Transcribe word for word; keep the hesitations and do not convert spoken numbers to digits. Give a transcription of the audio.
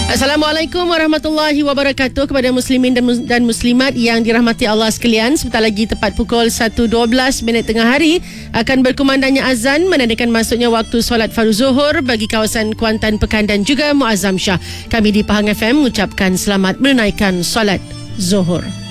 Assalamualaikum warahmatullahi wabarakatuh kepada muslimin dan, mus- dan muslimat yang dirahmati Allah sekalian. Sebentar lagi tepat pukul satu dua belas minit tengah hari akan berkumandangnya azan menandakan masuknya waktu solat fardu zuhur bagi kawasan Kuantan Pekan dan juga Muazzam Shah. Kami di Pahang F M mengucapkan selamat menunaikan solat zuhur.